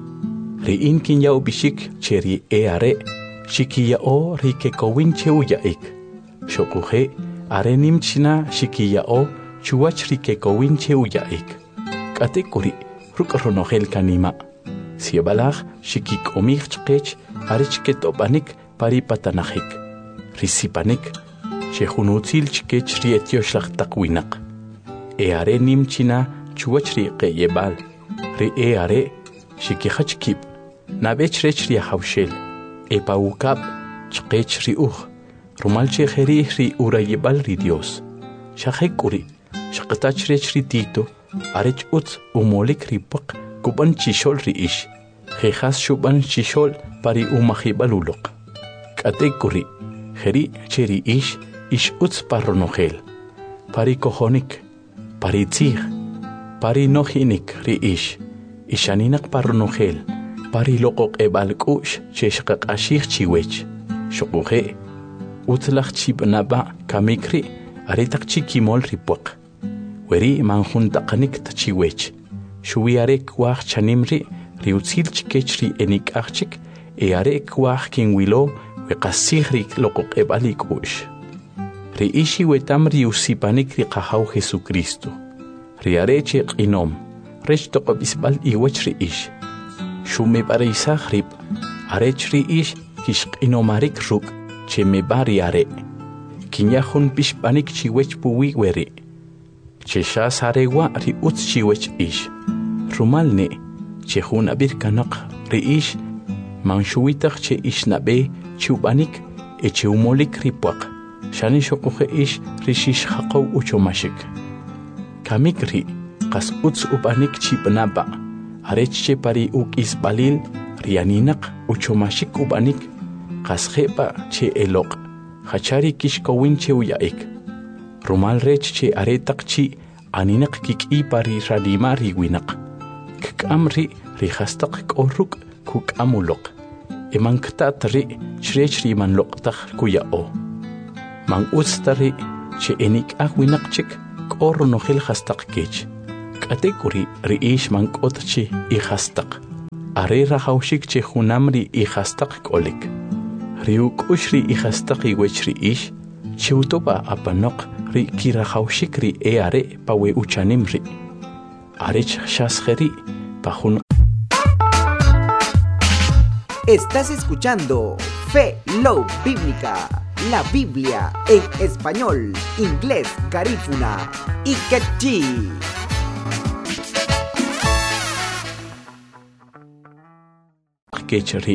Ri in kinya'o bixik che ri e are xikiya'o ri kekowin che uya'ik. Xokuje are nim china xikiya'o chuwach ri kekowin che uya'ik. K'atekuri ruk' ronojel kanima. Siebalaj xikik'omij chqech are chket'obanik pari patanajik. Ri sipanik che junutzil chkech ri etioxlaj taq winaq. E are nim china chuwach ri qe'yeb'al. Ri e are xikijach kib, nab'ech rech ri ajawxel. E pawukab chqech ri uj. Rumal che jerij ri urayib'al ri Dios. Xajek'uri xaqtach rech ri Tito arech utz umolik ri puq kub'an chixol ri ix. Jejas xub'an chixol pari umajib'al uloq. K'atek'uri jeri che ri ix ix utz parronojel. Pari kojonik, pari tzij, pari nojinik ri ix. Ixaninaq parronojel, pari loqoq'eb'al k'u'x che xqaq'axij chiwech. Xoquje utzlaj chib'naba' kamikri are taq chi kimol ri puq. Weri manjuntaqanik tachiwech. Xuwi are kwaj chanim ri ri utzil chikech ri enik'aj chik e are kwaj kinwilo weqasij ri loqoq'eb'al ik'u'x. Ri ixi wetam ri usipanik ri qajaw Jesucristo. Ri are che q'inom rech toqob'isb'al iwach ri ix. Xumeb'arisaj rib arech ri ix kixq'inomarik ruk' che meb'ari are. Kinyajun pixb'anik chiwech puwi weri. Che xas are wa ri utz chiwech ix. Rumal ne che jun abir kanaq ri ix manxuwitaj che ix nab'e chiwb'anik e che umolik ri puaq. Xani xoquje ix ri xix jaqow uchomashik. Kamik ri qas utz ub'anik chib'naba' arech che pari uk'isb'alil ri aninaq uchomashik ub'anik qas je'pa che eloq hachari kixkowin che uya'ik. Rumal rech che are taq chi aninaq kik'i pari ranima ri winaq. Kk'am ri ri jastaq k'o ruk' kuk'am uloq. Eman ktat ri chirech ri man loqtaj kuya'o. Man utz ta ri che enik'aj winaq chik k'o ronojel jastaq kech. Katekuri riish mankotchi ihastaq. Are rahawshik che hunamri ihastaq kolik. Riuk ushri ihastaq iwechri ish. Chiutopa apanok ri kirahawshik ri eare pawe uchanimri. Arech shasgeri pajun. Estás escuchando Fe Love Bíblica, la Biblia en español, inglés, garífuna y quechí. Quechri